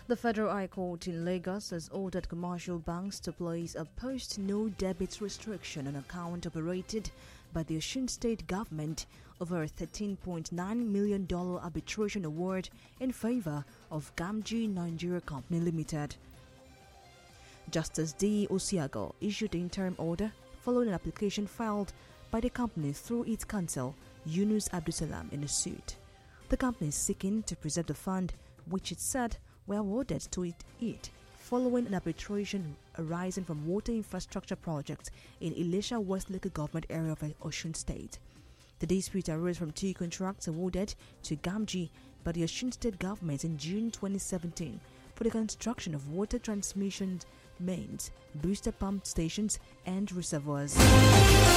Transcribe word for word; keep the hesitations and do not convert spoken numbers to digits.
The Federal High Court in Lagos has ordered commercial banks to place a post-no debit restriction on account operated by the Osun State government over a thirteen point nine million dollars arbitration award in favor of Gamji Nigeria Company Limited. Justice D. Osiago issued the interim order following an application filed by the company through its counsel, Yunus Abdusalam, in a suit. The company is seeking to preserve the fund, which it said were awarded to it, it following an arbitration arising from water infrastructure projects in Ilesha West Local Government area of Osun State. The dispute arose from two contracts awarded to Gamji by the Osun State government in June twenty seventeen for the construction of water transmission mains, booster pump stations, and reservoirs.